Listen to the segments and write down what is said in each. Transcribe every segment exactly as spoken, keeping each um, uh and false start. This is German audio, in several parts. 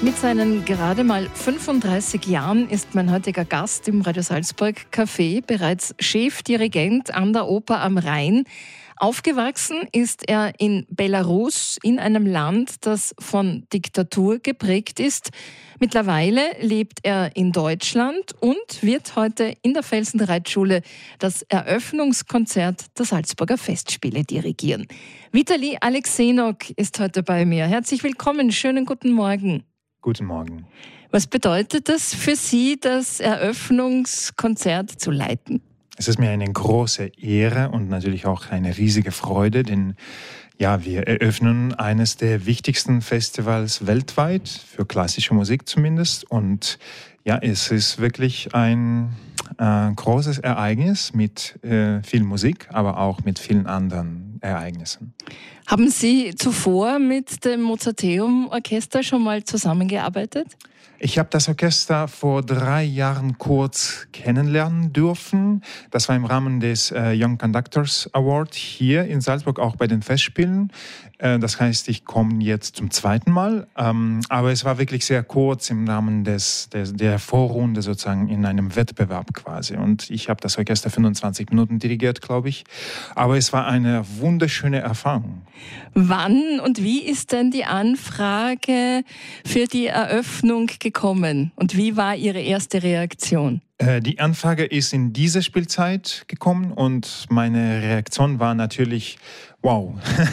Mit seinen gerade mal fünfunddreißig Jahren ist mein heutiger Gast im Radio Salzburg Café bereits Chefdirigent an der Oper am Rhein. Aufgewachsen ist er in Belarus, in einem Land, das von Diktatur geprägt ist. Mittlerweile lebt er in Deutschland und wird heute in der Felsenreitschule das Eröffnungskonzert der Salzburger Festspiele dirigieren. Vitali Alexenok ist heute bei mir. Herzlich willkommen, schönen guten Morgen. Guten Morgen. Was bedeutet es für Sie, das Eröffnungskonzert zu leiten? Es ist mir eine große Ehre und natürlich auch eine riesige Freude, denn ja, wir eröffnen eines der wichtigsten Festivals weltweit, für klassische Musik zumindest. Und ja, es ist wirklich ein äh, großes Ereignis mit äh, viel Musik, aber auch mit vielen anderen Ereignissen. Haben Sie zuvor mit dem Mozarteum-Orchester schon mal zusammengearbeitet? Ich habe das Orchester vor drei Jahren kurz kennenlernen dürfen. Das war im Rahmen des äh, Young Conductors Award hier in Salzburg, auch bei den Festspielen. Äh, das heißt, ich komme jetzt zum zweiten Mal. Ähm, aber es war wirklich sehr kurz im Rahmen des, des, der Vorrunde sozusagen in einem Wettbewerb quasi. Und ich habe das Orchester fünfundzwanzig Minuten dirigiert, glaube ich. Aber es war eine wunderschöne Erfahrung. Wann und wie ist denn die Anfrage für die Eröffnung gekommen? Und wie war Ihre erste Reaktion? Die Anfrage ist in dieser Spielzeit gekommen und meine Reaktion war natürlich, wow,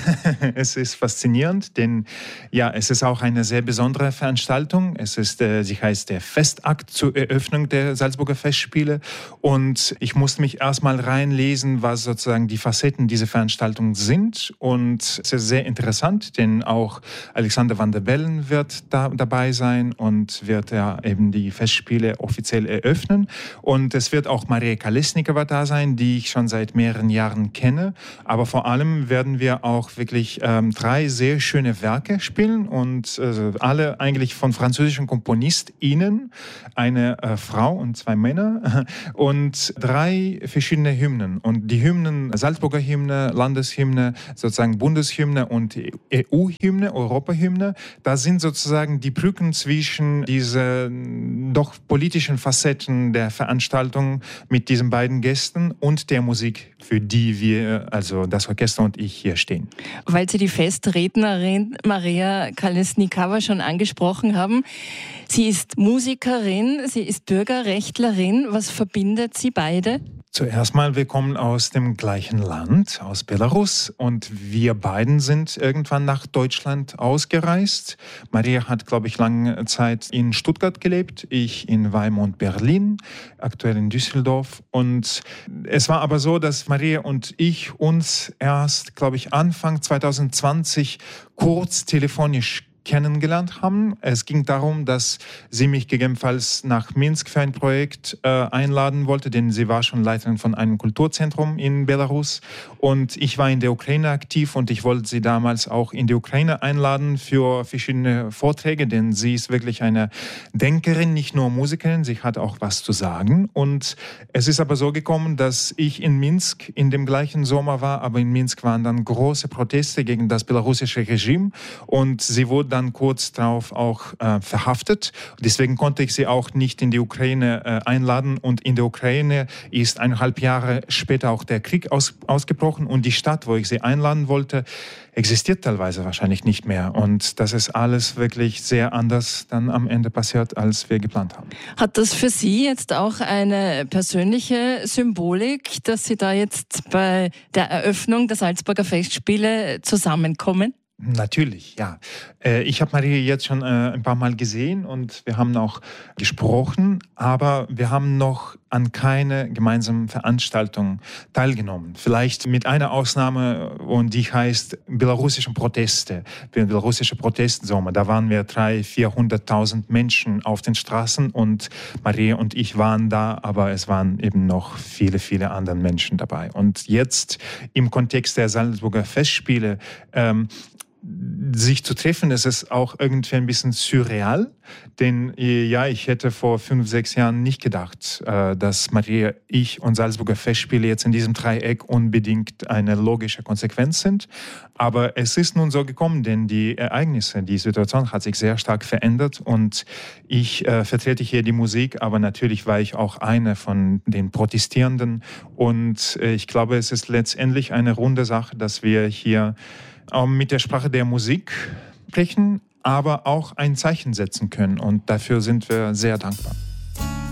es ist faszinierend, denn ja, es ist auch eine sehr besondere Veranstaltung. Es ist, äh, sie heißt der Festakt zur Eröffnung der Salzburger Festspiele und ich musste mich erstmal reinlesen, was sozusagen die Facetten dieser Veranstaltung sind und es ist sehr interessant, denn auch Alexander van der Bellen wird da dabei sein und wird ja eben die Festspiele offiziell eröffnen. Und es wird auch Maria Kolesnikova da sein, die ich schon seit mehreren Jahren kenne. Aber vor allem werden wir auch wirklich ähm, drei sehr schöne Werke spielen und äh, alle eigentlich von französischen KomponistInnen, eine äh, Frau und zwei Männer und drei verschiedene Hymnen. Und die Hymnen, Salzburger Hymne, Landeshymne, sozusagen Bundeshymne und E U-Hymne, Europahymne, da sind sozusagen die Brücken zwischen diesen doch politischen Facetten der Veranstaltung mit diesen beiden Gästen und der Musik, für die wir, also das Orchester und ich, hier stehen. Weil Sie die Festrednerin Maria Kolesnikova schon angesprochen haben. Sie ist Musikerin, sie ist Bürgerrechtlerin. Was verbindet Sie beide? Zuerst mal, wir kommen aus dem gleichen Land, aus Belarus, und wir beiden sind irgendwann nach Deutschland ausgereist. Maria hat, glaube ich, lange Zeit in Stuttgart gelebt, ich in Weimar und Berlin, aktuell in Düsseldorf. Und es war aber so, dass Maria und ich uns erst, glaube ich, Anfang zwanzig zwanzig kurz telefonisch kennengelernt haben. Es ging darum, dass sie mich gegebenenfalls nach Minsk für ein Projekt äh, einladen wollte, denn sie war schon Leiterin von einem Kulturzentrum in Belarus und ich war in der Ukraine aktiv und ich wollte sie damals auch in die Ukraine einladen für verschiedene Vorträge, denn sie ist wirklich eine Denkerin, nicht nur Musikerin, sie hat auch was zu sagen. Und es ist aber so gekommen, dass ich in Minsk in dem gleichen Sommer war, aber in Minsk waren dann große Proteste gegen das belarussische Regime und sie wurde dann kurz darauf auch äh, verhaftet. Deswegen konnte ich sie auch nicht in die Ukraine äh, einladen. Und in der Ukraine ist eineinhalb Jahre später auch der Krieg aus, ausgebrochen. Und die Stadt, wo ich sie einladen wollte, existiert teilweise wahrscheinlich nicht mehr. Und das ist alles wirklich sehr anders dann am Ende passiert, als wir geplant haben. Hat das für Sie jetzt auch eine persönliche Symbolik, dass Sie da jetzt bei der Eröffnung der Salzburger Festspiele zusammenkommen? Natürlich, ja. Ich habe Maria jetzt schon ein paar Mal gesehen und wir haben auch gesprochen, aber wir haben noch an keine gemeinsamen Veranstaltungen teilgenommen. Vielleicht mit einer Ausnahme, und die heißt belarussische Proteste, belarussische Protestsommer. Da waren wir dreihunderttausend, vierhunderttausend Menschen auf den Straßen und Maria und ich waren da, aber es waren eben noch viele, viele andere Menschen dabei. Und jetzt im Kontext der Salzburger Festspiele ähm, sich zu treffen, ist es auch irgendwie ein bisschen surreal, denn ja, ich hätte vor fünf, sechs Jahren nicht gedacht, dass Maria, ich und Salzburger Festspiele jetzt in diesem Dreieck unbedingt eine logische Konsequenz sind. Aber es ist nun so gekommen, denn die Ereignisse, die Situation hat sich sehr stark verändert und ich äh, vertrete hier die Musik, aber natürlich war ich auch eine von den Protestierenden und äh, ich glaube, es ist letztendlich eine runde Sache, dass wir hier mit der Sprache der Musik sprechen, aber auch ein Zeichen setzen können. Und dafür sind wir sehr dankbar.